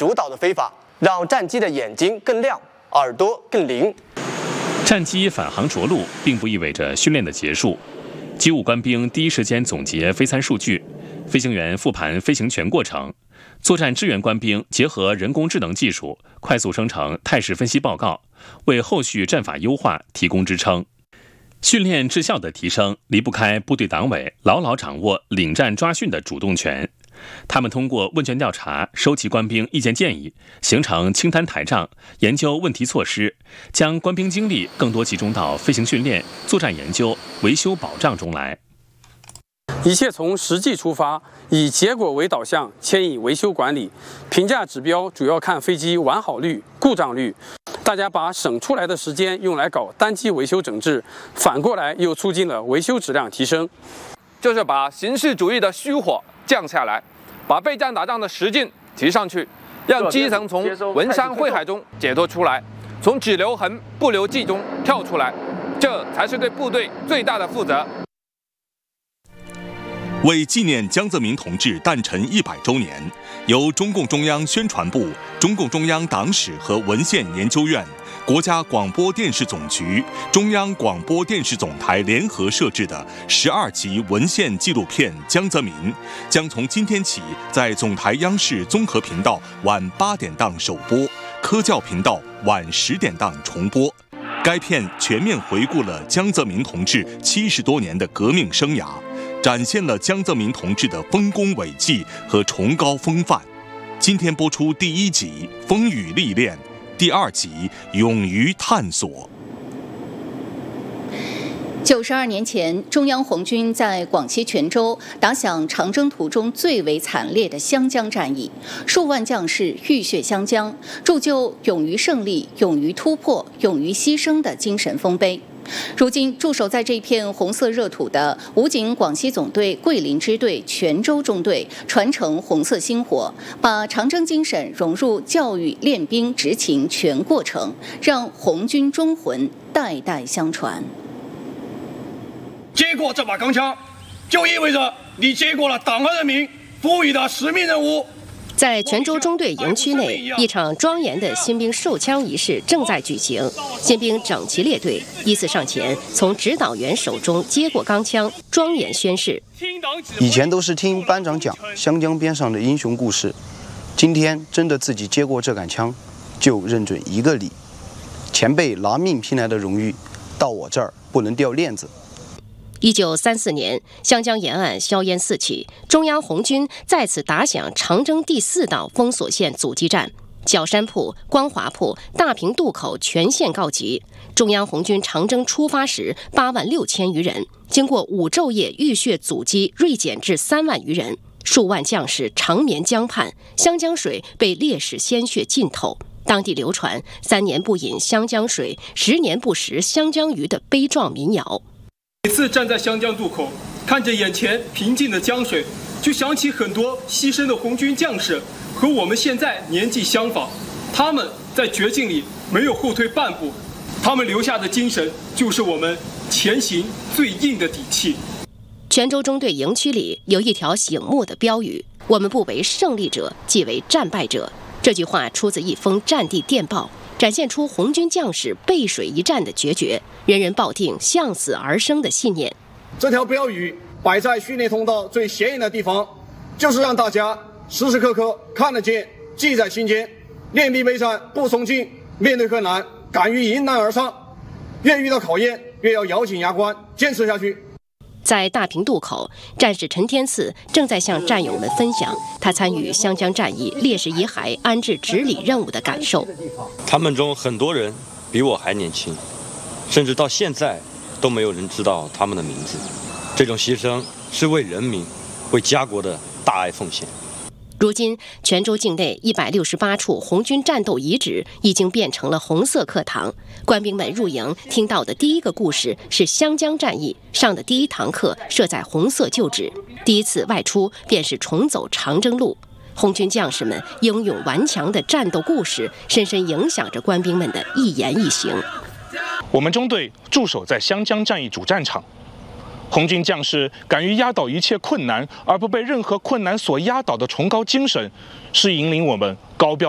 主导的飞法，让战机的眼睛更亮，耳朵更灵。 战机返航着陆，并不意味着训练的结束。机务官兵第一时间总结飞参数据，飞行员复盘飞行全过程，作战支援官兵结合人工智能技术，快速生成态势分析报告，为后续战法优化提供支撑。训练质效的提升离不开部队党委牢牢掌握领战抓训的主动权。他们通过问卷调查收集官兵意见建议，形成清单台账，研究问题措施，将官兵精力更多集中到飞行训练、作战研究、维修保障中来。 一切从实际出发，以结果为导向，牵引维修管理。评价指标主要看飞机完好率、故障率。大家把省出来的时间用来搞单机维修整治，反过来又促进了维修质量提升。 就是把形式主义的虚火降下来，把备战打仗的实劲提上去，让基层从文山会海中解脱出来，从只留痕不留迹中跳出来，这才是对部队最大的负责。 为纪念江泽民同志诞辰100周年，由中共中央宣传部、中共中央党史和文献研究院、国家广播电视总局、中央广播电视总台联合摄制的12集文献纪录片《江泽民》，将从今天起在总台央视综合频道晚8点档首播，科教频道晚10点档重播。该片全面回顾了江泽民同志70多年的革命生涯，展现了江泽民同志的丰功伟绩和崇高风范。今天播出第1集《风雨历练》，第2集《勇于探索》。 92年前，中央红军在广西全州打响长征途中最为惨烈的湘江战役，数万将士浴血湘江，铸就勇于胜利、勇于突破、勇于牺牲的精神丰碑。如今驻守在这片红色热土的武警广西总队桂林支队全州中队传承红色薪火，把长征精神融入教育、练兵、执勤全过程，让红军忠魂代代相传。 接过这把钢枪，就意味着你接过了党和人民赋予的使命任务。 在全州中队营区内，一场庄严的新兵授枪仪式正在举行。新兵整齐列队，依次上前，从指导员手中接过钢枪，庄严宣誓。 以前都是听班长讲湘江边上的英雄故事，今天真的自己接过这杆枪，就认准一个理：前辈拿命拼来的荣誉，到我这儿不能掉链子。 1934年，湘江沿岸硝烟四起，中央红军再次打响长征第4道封锁线阻击战。角山铺、光华铺、大坪渡口全线告急。中央红军长征出发时86000余人，经过5昼夜浴血阻击，锐减至3万余人。数万将士长眠江畔，湘江水被烈士鲜血浸透。当地流传3年不饮湘江水，10年不食湘江鱼的悲壮民谣。 每次站在湘江渡口，看着眼前平静的江水，就想起很多牺牲的红军将士，和我们现在年纪相仿。他们在绝境里没有后退半步，他们留下的精神就是我们前行最硬的底气。 全州中队营区里有一条醒目的标语：我们不为胜利者，即为战败者。这句话出自一封战地电报，展现出红军将士背水一战的决绝，人人抱定向死而生的信念。 这条标语摆在训练通道最显眼的地方，就是让大家时时刻刻看得见，记在心间。练兵备战不松劲，面对困难敢于迎难而上，越遇到考验越要咬紧牙关坚持下去。 在大坪渡口，战士陈天赐正在向战友们分享他参与湘江战役烈士遗骸安置执礼任务的感受。 他们中很多人比我还年轻，甚至到现在都没有人知道他们的名字。这种牺牲是为人民、为家国的大爱奉献。 如今，全州境内168处红军战斗遗址已经变成了红色课堂。官兵们入营听到的第一个故事是湘江战役，上的第1堂课设在红色旧址。第一次外出便是重走长征路。红军将士们英勇顽强的战斗故事，深深影响着官兵们的一言一行。 我们中队驻守在湘江战役主战场。红军将士敢于压倒一切困难，而不被任何困难所压倒的崇高精神，是引领我们高标